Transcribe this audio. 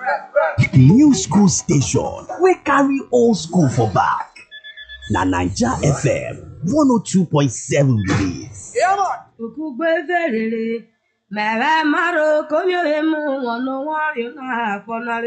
New school station wey carry old school for back. Na Naija FM 102.7 be dis. Okugbe verere, mere maro konyo emu wono wari na aponare.